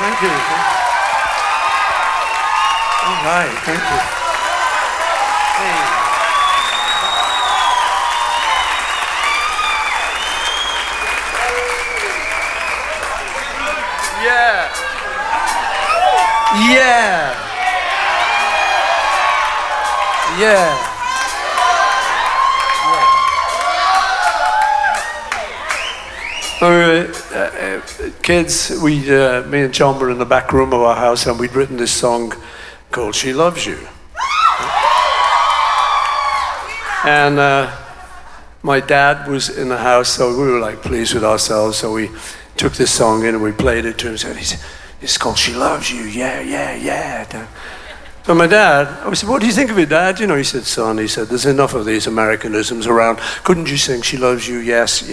thank you. All right, thank you. Hey. Yeah. Yeah. Yeah. Kids, me and John were in the back room of our house and we'd written this song called She Loves You. And my dad was in the house, so we were like pleased with ourselves, so we took this song in and we played it to him and he said, it's called She Loves You, yeah. So my dad, I said, what do you think of it, Dad? You know, he said, son, he said, there's enough of these Americanisms around. Couldn't you sing She Loves You, yes.